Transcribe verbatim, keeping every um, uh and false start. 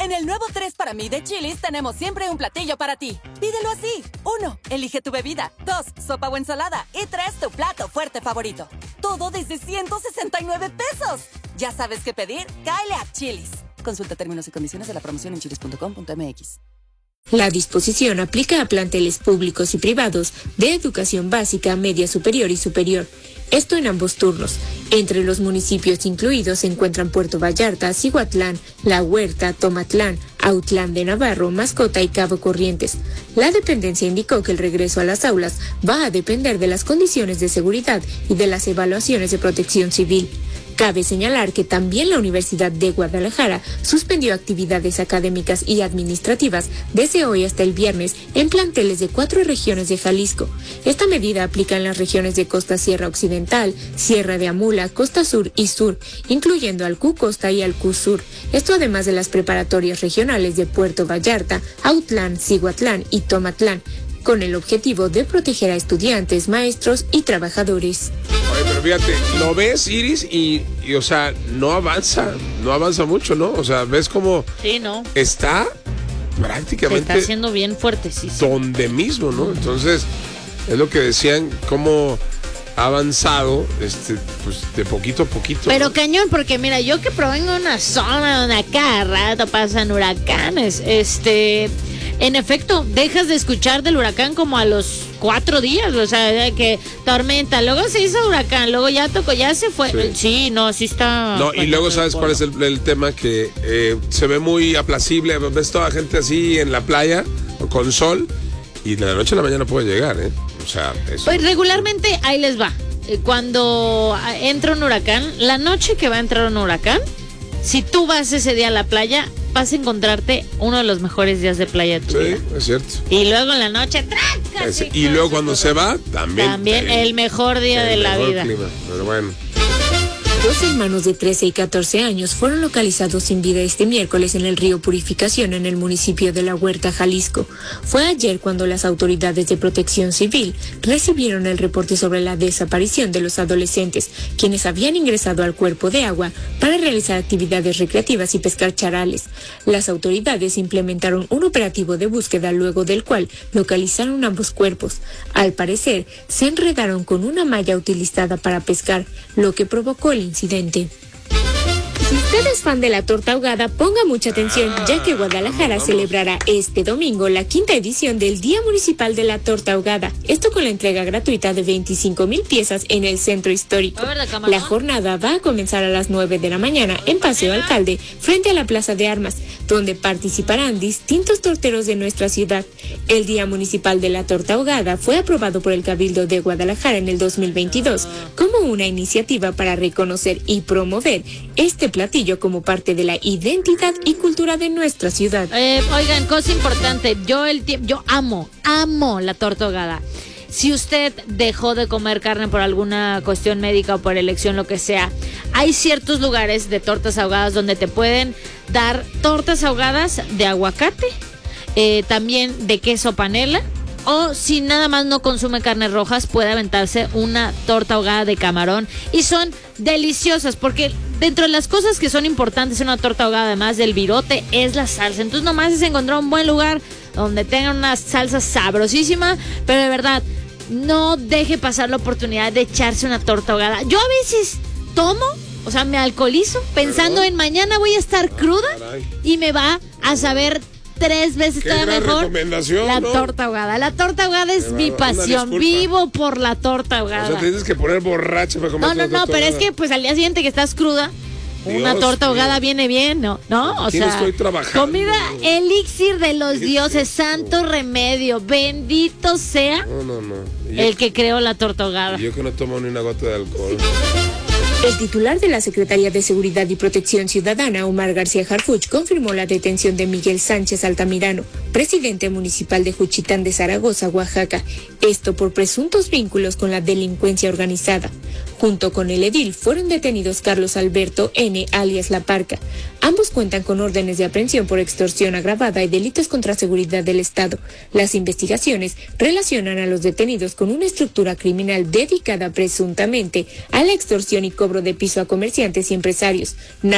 En el nuevo tres para mí de Chili's tenemos siempre un platillo para ti. Pídelo así. Uno, elige tu bebida. Dos, sopa o ensalada. Y tres, tu plato fuerte favorito. Todo desde ciento sesenta y nueve pesos. ¿Ya sabes qué pedir? Cáele a Chili's. Consulta términos y condiciones de la promoción en chilis punto com punto m x. La disposición aplica a planteles públicos y privados de educación básica, media superior y superior. Esto en ambos turnos. Entre los municipios incluidos se encuentran Puerto Vallarta, Cihuatlán, La Huerta, Tomatlán, Autlán de Navarro, Mascota y Cabo Corrientes. La dependencia indicó que el regreso a las aulas va a depender de las condiciones de seguridad y de las evaluaciones de protección civil. Cabe señalar que también la Universidad de Guadalajara suspendió actividades académicas y administrativas desde hoy hasta el viernes en planteles de cuatro regiones de Jalisco. Esta medida aplica en las regiones de Costa Sierra Occidental, Sierra de Amula, Costa Sur y Sur, incluyendo al Q Costa y al Q Sur. Esto además de las preparatorias regionales de Puerto Vallarta, Autlán, Cihuatlán y Tomatlán, con el objetivo de proteger a estudiantes, maestros y trabajadores. Oye, pero fíjate, lo ves, Iris, y, y, o sea, no avanza, no avanza mucho, ¿no? O sea, ves como sí, ¿no? Está prácticamente... Se está haciendo bien fuerte, sí, sí. Donde mismo, ¿no? Entonces, es lo que decían, cómo ha avanzado, este, pues, de poquito a poquito. Pero ¿no? cañón, porque mira, yo que provengo de una zona donde a cada rato pasan huracanes, este... En efecto, dejas de escuchar del huracán como a los cuatro días, o sea, de que tormenta, luego se hizo huracán, luego ya tocó, ya se fue. Sí, sí no, sí está... No, y luego sabes cuál es el, el tema, que eh, se ve muy aplacible, ves toda la gente así en la playa, con sol, y de la noche a la mañana puede llegar, ¿eh? O sea, eso... Pues regularmente ahí les va, cuando entra un huracán, la noche que va a entrar un huracán, si tú vas ese día a la playa, vas a encontrarte uno de los mejores días de playa de tu sí, vida. Sí, es cierto. Y luego en la noche, ¡traca! Ese, y luego cuando se va, también. También el, el mejor día el de la vida. Clima, pero bueno. Dos hermanos de trece y catorce años fueron localizados sin vida este miércoles en el río Purificación, en el municipio de La Huerta, Jalisco. Fue ayer cuando las autoridades de protección civil recibieron el reporte sobre la desaparición de los adolescentes, quienes habían ingresado al cuerpo de agua para realizar actividades recreativas y pescar charales. Las autoridades implementaron un operativo de búsqueda, luego del cual localizaron ambos cuerpos. Al parecer, se enredaron con una malla utilizada para pescar, lo que provocó el incidente. Si usted es fan de la torta ahogada, ponga mucha atención, ya que Guadalajara celebrará este domingo la quinta edición del Día Municipal de la Torta Ahogada. Esto con la entrega gratuita de veinticinco mil piezas en el centro histórico. La jornada va a comenzar a las nueve de la mañana en Paseo Alcalde, frente a la Plaza de Armas, donde participarán distintos torteros de nuestra ciudad. El Día Municipal de la Torta Ahogada fue aprobado por el Cabildo de Guadalajara en el dos mil veintidós como una iniciativa para reconocer y promover este platillo como parte de la identidad y cultura de nuestra ciudad. Eh, oigan, cosa importante, yo el yo amo, amo la torta ahogada. Si usted dejó de comer carne por alguna cuestión médica o por elección, lo que sea, hay ciertos lugares de tortas ahogadas donde te pueden dar tortas ahogadas de aguacate, eh, también de queso panela, o si nada más no consume carnes rojas, puede aventarse una torta ahogada de camarón, y son deliciosas, porque dentro de las cosas que son importantes en una torta ahogada, además del virote, es la salsa. Entonces nomás es encontrar un buen lugar donde tengan una salsa sabrosísima, pero de verdad, no deje pasar la oportunidad de echarse una torta ahogada. Yo a veces tomo, o sea, me alcoholizo pensando en mañana voy a estar cruda y me va a saber tres veces todavía mejor la ¿no? torta ahogada. La torta ahogada es mi pasión. Vivo por la torta ahogada. O sea, te tienes que poner borracha para comer. No, no, no, pero es que pues al día siguiente que estás cruda, Dios una torta ahogada mío. Viene bien, ¿no? ¿No? O sea, estoy trabajando? Comida elixir de los dioses, santo remedio, bendito sea no, no, no. el que creó la torta ahogada. Y yo que no tomo ni una gota de alcohol. El titular de la Secretaría de Seguridad y Protección Ciudadana, Omar García Harfuch, confirmó la detención de Miguel Sánchez Altamirano, presidente municipal de Juchitán de Zaragoza, Oaxaca, esto por presuntos vínculos con la delincuencia organizada. Junto con el edil fueron detenidos Carlos Alberto N., alias La Parca. Ambos cuentan con órdenes de aprehensión por extorsión agravada y delitos contra seguridad del Estado. Las investigaciones relacionan a los detenidos con una estructura criminal dedicada presuntamente a la extorsión y cobro de piso a comerciantes y empresarios.